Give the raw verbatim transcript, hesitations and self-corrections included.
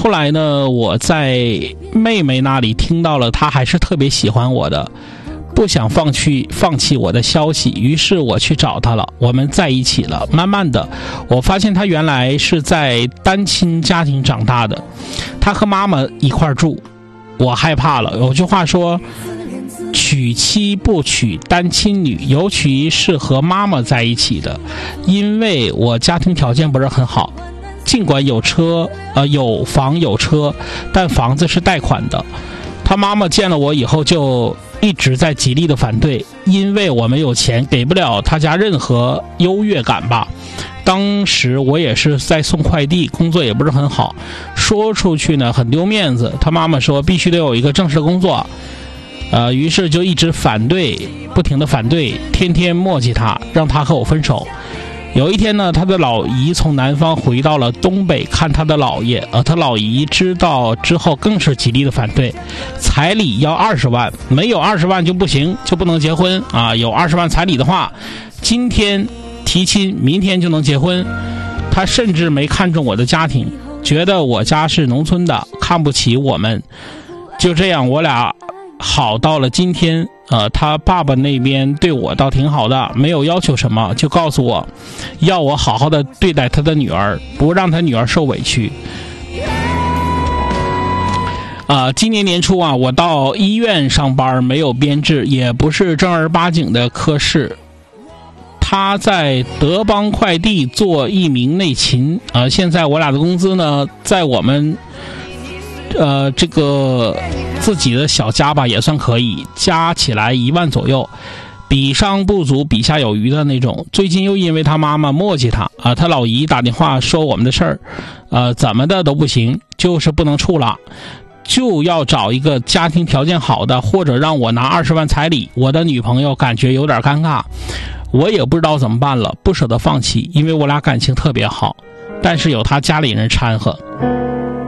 后来呢，我在妹妹那里听到了她还是特别喜欢我的，不想放弃放弃我的消息，于是我去找她了，我们在一起了。慢慢的，我发现她原来是在单亲家庭长大的，她和妈妈一块住。我害怕了，有句话说，娶妻不娶单亲女，尤其是和妈妈在一起的。因为我家庭条件不是很好，尽管有车呃有房有车，但房子是贷款的。他妈妈见了我以后就一直在极力的反对，因为我没有钱，给不了他家任何优越感吧。当时我也是在送快递，工作也不是很好，说出去呢很丢面子。他妈妈说必须得有一个正式工作，呃，于是就一直反对，不停的反对，天天磨叽他，让他和我分手。有一天呢，他的老姨从南方回到了东北看他的姥爷，而他老姨知道之后更是极力的反对，彩礼要二十万，没有二十万就不行，就不能结婚啊！有二十万彩礼的话，今天提亲，明天就能结婚。他甚至没看中我的家庭，觉得我家是农村的，看不起我们。就这样，我俩好到了今天。呃，他爸爸那边对我倒挺好的，没有要求什么，就告诉我要我好好的对待他的女儿，不让他女儿受委屈。啊、呃，今年年初啊，我到医院上班，没有编制，也不是正儿八经的科室。他在德邦快递做一名内勤，啊、呃，现在我俩的工资呢，在我们呃这个自己的小家吧，也算可以，加起来一万左右，比上不足比下有余的那种。最近又因为他妈妈磨叽他啊，他老姨打电话说我们的事儿，呃，怎么的都不行，就是不能处了，就要找一个家庭条件好的，或者让我拿二十万彩礼。我的女朋友感觉有点尴尬，我也不知道怎么办了，不舍得放弃，因为我俩感情特别好，但是有他家里人掺和。